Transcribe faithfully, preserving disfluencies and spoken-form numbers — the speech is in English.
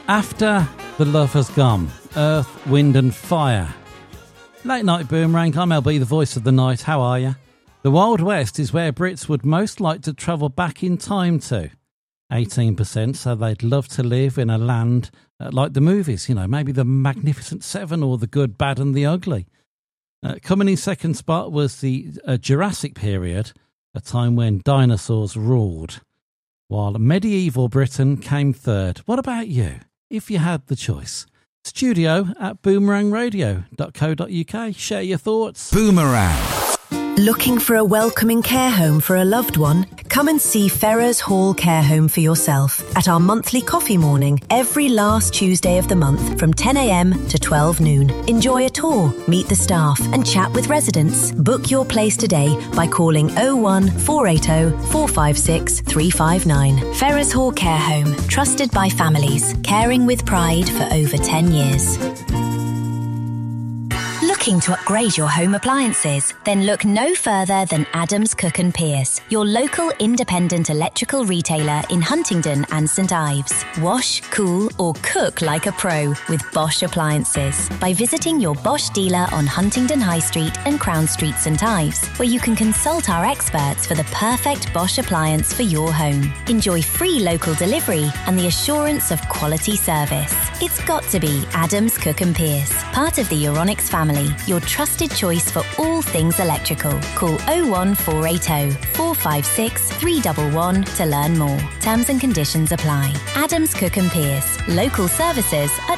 After the Love Has Gone, Earth, Wind and Fire. Late Night Boomerang, I'm L B, the voice of the night. How are you? The Wild West is where Brits would most like to travel back in time to. eighteen percent, so they'd love to live in a land uh, like the movies, you know, maybe the Magnificent Seven or the Good, Bad and the Ugly. Uh, coming in second spot was the uh, Jurassic period, a time when dinosaurs ruled, while medieval Britain came third. What about you, if you had the choice? Studio at boomerang radio dot co dot uk. Share your thoughts. Boomerang. Looking for a welcoming care home for a loved one? Come and see Ferrers Hall Care Home for yourself at our monthly coffee morning every last Tuesday of the month from ten a.m. to twelve noon. Enjoy a tour, meet the staff and chat with residents. Book your place today by calling oh one four eight oh four five six three five nine. Ferrers Hall Care Home, trusted by families, caring with pride for over ten years. Looking to upgrade your home appliances? Then look no further than Adams Cook and Pierce, your local independent electrical retailer in Huntingdon and St Ives. Wash, cool or cook like a pro with Bosch appliances by visiting your Bosch dealer on Huntingdon High Street and Crown Street St Ives, where you can consult our experts for the perfect Bosch appliance for your home. Enjoy free local delivery and the assurance of quality service. It's got to be Adams Cook and Pierce, part of the Euronics family, your trusted choice for all things electrical. Call oh one four eight oh four five six three one one to learn more. Terms and conditions apply. Adams Cook and Pierce, local services at